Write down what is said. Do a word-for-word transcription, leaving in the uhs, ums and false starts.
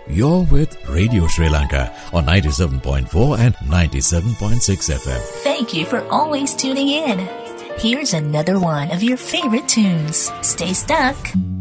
You're with Radio Sri Lanka on ninety-seven point four and ninety-seven point six F M. Thank you for always tuning in. Here's another one of your favorite tunes. Stay stuck.